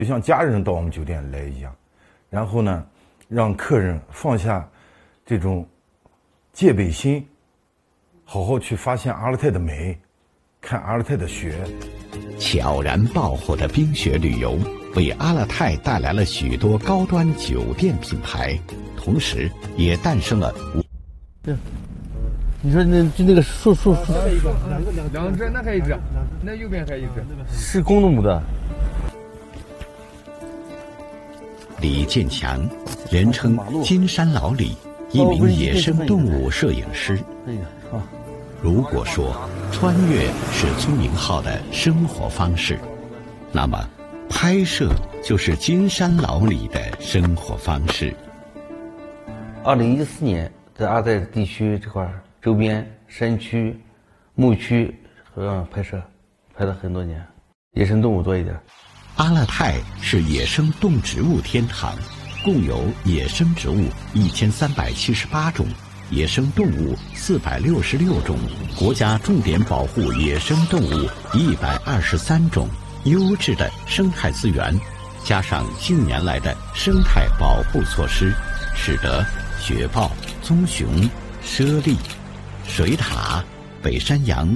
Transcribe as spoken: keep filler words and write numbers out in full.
就像家人到我们酒店来一样。然后呢，让客人放下这种戒备心，好好去发现阿勒泰的美，看阿勒泰的雪。 悄然爆火的冰雪旅游，为阿勒泰带来了许多高端酒店品牌，同时也诞生了。 对，你说那就那个树树树， 两只，那还一只，那右边还一只， 是公的母的。 李建强，人称金山老李，一名野生动物摄影师。如果说穿越是聪明号的生活方式，那么拍摄就是金山老李的生活方式。 二零一四年，在阿寨地区这块周边山区、牧区和拍摄，拍了很多年，野生动物多一点。 阿勒泰是野生动植物天堂，共有野生植物一千三百七十八种，野生动物四百六十六种，国家重点保护野生动物一百二十三种，优质的生态资源，加上近年来的生态保护措施，使得雪豹、棕熊、猞猁、水獭、北山羊